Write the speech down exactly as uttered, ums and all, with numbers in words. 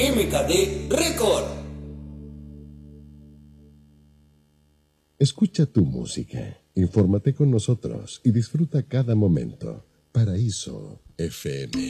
M K D Record. Escucha tu música, infórmate con nosotros y disfruta cada momento. Paraíso F M.